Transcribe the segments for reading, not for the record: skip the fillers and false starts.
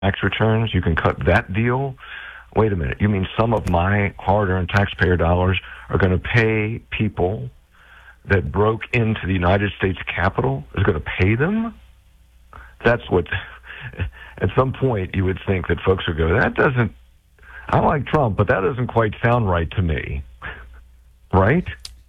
tax returns, you can cut that deal. Wait a minute. You mean some of my hard-earned taxpayer dollars are going to pay people that broke into the United States Capitol? Is going to pay them? That's what, at some point, you would think that folks would go, I like Trump, but that doesn't quite sound right to me. Right?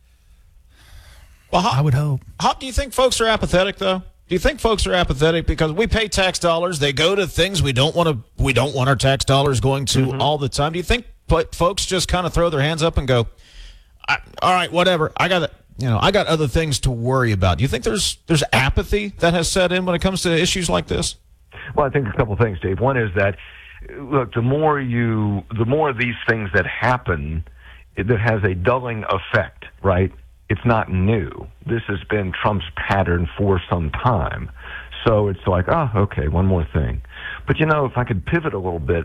Well, I would hope. Hop, do you think folks are apathetic, though? Do you think folks are apathetic because we pay tax dollars? They go to things we don't want our tax dollars going to all the time. Do you think folks just kind of throw their hands up and go, all right, whatever. I got other things to worry about. Do you think there's apathy that has set in when it comes to issues like this? Well, I think a couple of things, Dave. One is that, look, the more of these things that happen, that has a dulling effect, right? It's not new. This has been Trump's pattern for some time. So it's like, oh, okay, one more thing. But, if I could pivot a little bit,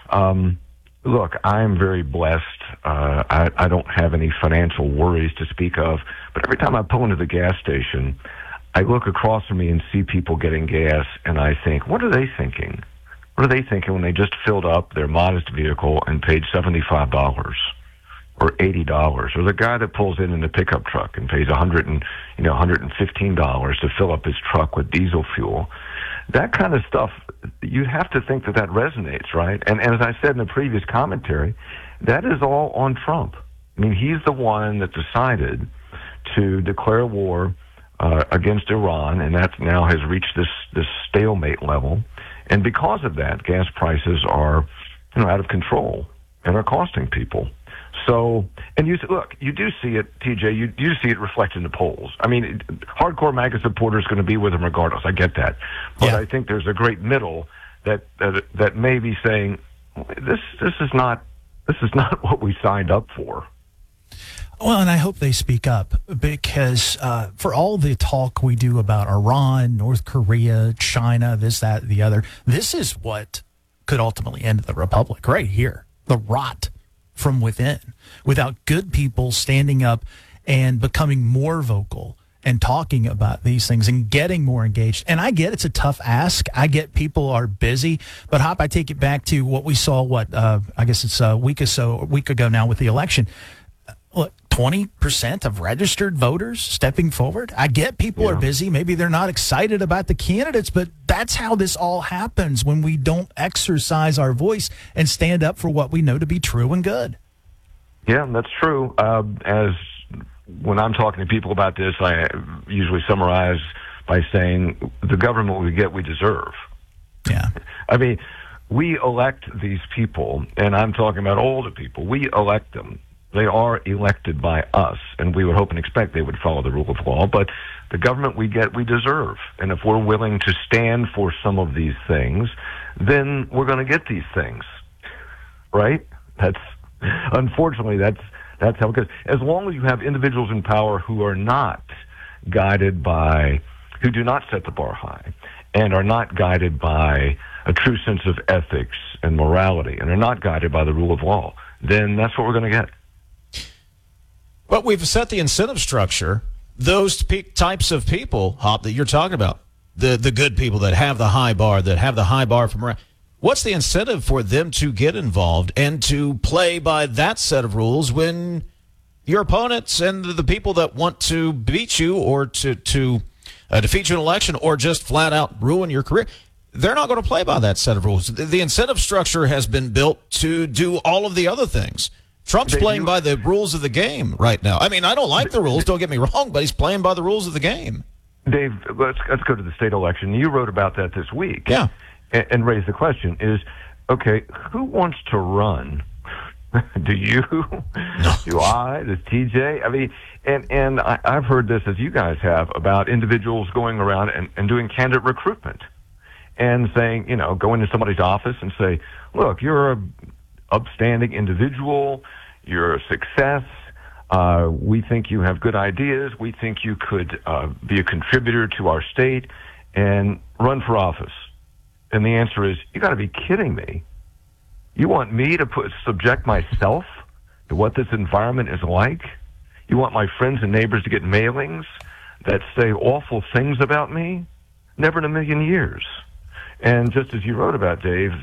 look, I'm very blessed. I don't have any financial worries to speak of. But every time I pull into the gas station, I look across from me and see people getting gas, and I think, what are they thinking? What are they thinking when they just filled up their modest vehicle and paid $75? Or $80, or the guy that pulls in a pickup truck and pays $115 to fill up his truck with diesel fuel. That kind of stuff, you have to think that resonates, right? And as I said in the previous commentary, that is all on Trump. I mean, he's the one that decided to declare war against Iran, and that now has reached this stalemate level. And because of that, gas prices are out of control and are costing people. So, and you do see it, TJ, you do see it reflected in the polls. I mean, hardcore MAGA supporters are going to be with him regardless. I get that. But I think there's a great middle that may be saying, this is not what we signed up for. Well, and I hope they speak up because for all the talk we do about Iran, North Korea, China, this, that, the other, this is what could ultimately end the republic right here. The rot from within, without good people standing up and becoming more vocal and talking about these things and getting more engaged. And I get it's a tough ask. I get people are busy. But, Hop, I take it back to what we saw, I guess it's a week ago now with the election. Look, 20% of registered voters stepping forward. I get people are busy. Maybe they're not excited about the candidates, but that's how this all happens when we don't exercise our voice and stand up for what we know to be true and good. Yeah, that's true. As when I'm talking to people about this, I usually summarize by saying the government we get, we deserve. Yeah. I mean, we elect these people, and I'm talking about older people. We elect them. They are elected by us, and we would hope and expect they would follow the rule of law. But the government we get, we deserve. And if we're willing to stand for some of these things, then we're going to get these things, right? Unfortunately, that's how it goes. As long as you have individuals in power who are not guided by, who do not set the bar high, and are not guided by a true sense of ethics and morality, and are not guided by the rule of law, then that's what we're going to get. But we've set the incentive structure, those types of people, Hop, that you're talking about, the good people that have the high bar from around. What's the incentive for them to get involved and to play by that set of rules when your opponents and the people that want to beat you or to defeat you in an election or just flat out ruin your career, they're not going to play by that set of rules. The incentive structure has been built to do all of the other things. Trump's playing by the rules of the game right now. I mean, I don't like the rules, don't get me wrong, but he's playing by the rules of the game. Dave, let's go to the state election. You wrote about that this week. Yeah. And raised the question is, okay, who wants to run? Do you? No. Do I? Does TJ? I mean, and I've heard this, as you guys have, about individuals going around and doing candidate recruitment and saying, go into somebody's office and say, look, you're a upstanding individual, you're a success, we think you have good ideas, we think you could be a contributor to our state, and run for office. And the answer is, you got to be kidding me. You want me to subject myself to what this environment is like? You want my friends and neighbors to get mailings that say awful things about me? Never in a million years. And just as you wrote about, Dave,